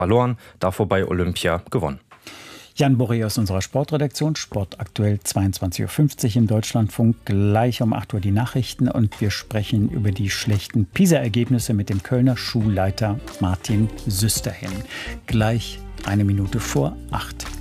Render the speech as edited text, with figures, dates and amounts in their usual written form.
verloren, davor bei Olympia gewonnen. Jan Boré aus unserer Sportredaktion, Sport aktuell 22.50 Uhr im Deutschlandfunk, gleich um 8 Uhr die Nachrichten und wir sprechen über die schlechten PISA-Ergebnisse mit dem Kölner Schulleiter Martin Süsterhin. Gleich 1 Minute vor 8.